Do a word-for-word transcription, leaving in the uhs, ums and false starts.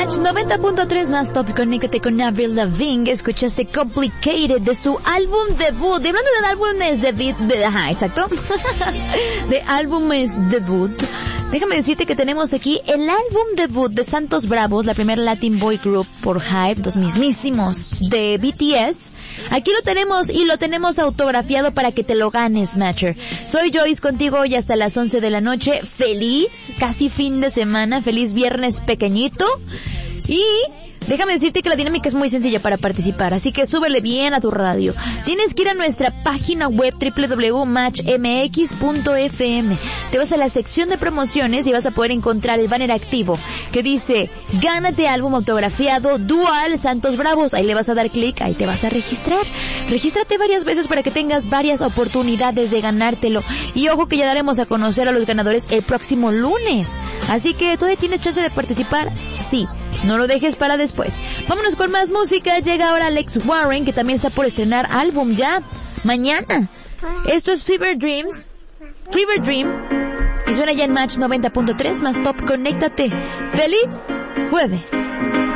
Match noventa punto tres más Pop. Conéctate con Avril Lavigne. Escuchaste Complicated de su álbum debut. De hablando de álbumes debut, de, ajá, exacto. de álbumes debut. Déjame decirte que tenemos aquí el álbum debut de Santos Bravos, la primera Latin Boy Group por Hype, los mismísimos de B T S. Aquí lo tenemos y lo tenemos autografiado para que te lo ganes, Matcher. Soy Joyce contigo hoy hasta las once de la noche. Feliz, casi fin de semana, feliz viernes pequeñito. Y déjame decirte que la dinámica es muy sencilla para participar, así que súbele bien a tu radio. Tienes que ir a nuestra página web doble u doble u doble u punto match m x punto f m. Te vas a la sección de promociones y vas a poder encontrar el banner activo que dice Gánate álbum autografiado Dual Santos Bravos. Ahí le vas a dar clic, ahí te vas a registrar. Regístrate varias veces para que tengas varias oportunidades de ganártelo. Y ojo que ya daremos a conocer a los ganadores el próximo lunes. Así que todavía tienes chance de participar, sí. No lo dejes para después. Vámonos con más música. Llega ahora Alex Warren, que también está por estrenar álbum ya mañana. Esto es Fever Dreams. Fever Dream. Y suena ya en Match noventa punto tres más Pop. Conéctate. ¡Feliz jueves!